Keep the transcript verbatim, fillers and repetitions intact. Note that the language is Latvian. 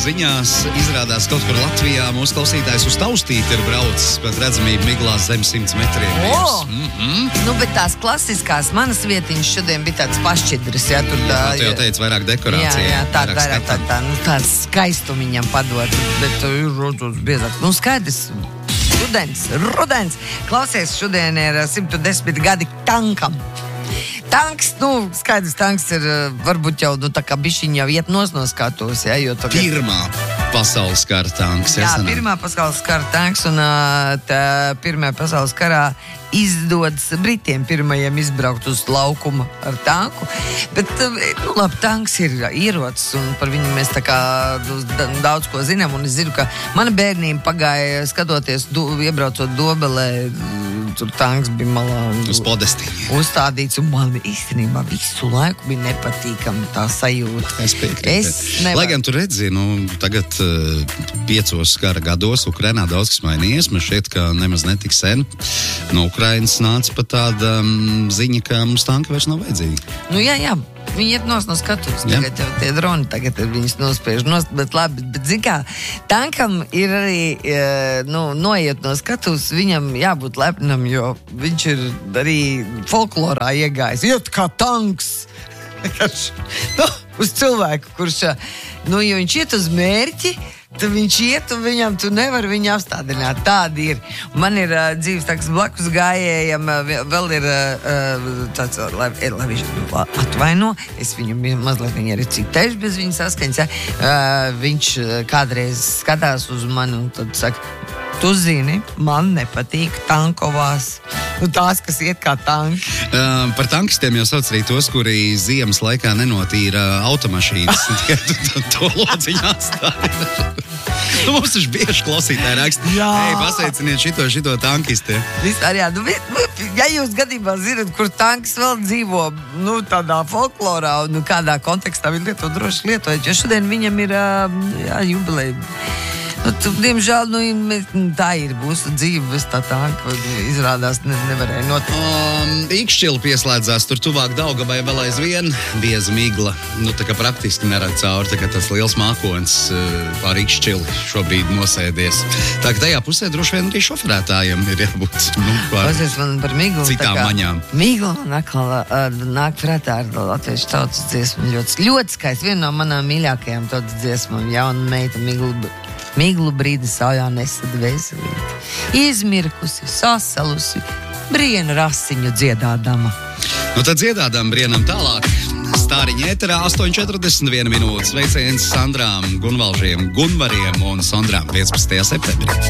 ziņās izrādās kaut kur Latvijā mūsu klausītājs uz Taustīti ir braucis, bet redzamība miglās zem simts metriem. O! Mm-hmm. Nu, bet tās klasiskās manas vietiņas šodien bija tāds pašķidris, jā, tur tā... Jā, tu jau teici, vairāk dekorācija. Jā, jā, tā, vairāk tā, tā, nu, tāds skaistumiņam padot, bet ir rodos biezāk. Nu, skaidrs, rudens, rudens. Klausies, šodien ir simt desmit gadi tankam. Tanks, nu, skaidrs, tanks ir varbūt jau, nu, tā kā bišķiņ jau iet nos no skatos, jā, jo tagad... Pirmā pasaules kara tanks. Jā, jā pirmā pasaules kara tanks, un tā pirmajā pasaules karā izdodas Britiem pirmajiem izbraukt uz laukuma ar tanku. Bet, nu, labi, tanks ir ierocis, un par viņu mēs tā kā daudz ko zinām, un es zinu, ka mana bērnība pagāja skatoties, du, iebraucot Dobelē, tur tanks bija malā. Uz podestiņa. Uzstādīts, un man īstenībā visu laiku bija nepatīkami tā sajūta. Es piekrītu. Es nevar... Lai gan tu redzi, nu, tagad uh, piecos kara gados Ukrainā daudz kas mainījies, man šķiet, ka nemaz netik sen. No Ukrainas nāca pat tāda um, ziņa, ka mums tanki vairs nav vajadzīgi. Nu jā, jā. Viņi iet nos no skatuves, tagad jau tie droni, tagad viņus nospiež nos, bet labi, bet zin kā, tankam ir arī, nu, noiet no skatuves, viņam jābūt lepnam, jo viņš ir arī folklorā iegājis, iet kā tanks, nu, uz cilvēku, kurš, nu, ja viņš iet uz mērķi, tad viņš iet un viņam tu nevar viņu apstādināt. Tādi ir. Man ir uh, dzīves tāds blakus gājējam, uh, vēl ir uh, tāds, lai, lai viņš atvaino, es viņu mazliet viņi arī citēšu bez viņa saskaņas. Ja? Uh, viņš kādreiz skatās uz mani un tad saka, tu zini, man nepatīk tankovās. Nu, tās, kas iet kā tanki. Uh, par tankistiem jau sauc arī tos, kuri ziemas laikā nenotīra automašīnas. Tikai to lodziņu atstāja. Nu, mums taču bieži klausītāji raksta, ej, pasveiciniet šito, šito tankisti. Vispār, jā, nu, ja jūs gadījumā zinat, kur tanks vēl dzīvo, nu, tādā folklorā, nu, kādā kontekstā viņi lieto, droši lietojot, jo šodien viņam ir, jā, jubileja. Nu, tu, diemžēl, nu, tā ir mūsu dzīve, bez tā tanka, izrādās ne, nevarēja notikt. Um, Ikšķili pieslēdzās, tur tuvāk Daugavai vēl aizvien, bieza migla, nu, tā kā praktiski neredz cauri, tā kā tas liels mākonis uh, pār Ikšķili šobrīd nosēdies. Tā kā tajā pusē droši vien arī šoferētājiem ir jābūt, nu, pār Pasies man par miglu. Citām kā, maņām. Migla man atkal uh, nāk prātā ar latviešu tautas dziesmu. Ļoti, ļoti skaisti, viena no manām mīļākajām tautas dziesmām, jauna meita miglu. Miglu brīdi saujā nesad vēselīti, izmirkusi, sasalusi, brienu rasiņu dziedādama. Nu tad dziedādām brienam tālāk. Stāriņa ēterā astoņi četrdesmit viena minūtes. Sveiciens Sandrām, Gunvalžiem, Gunvariem un Sondrām piecpadsmitajā septembrī.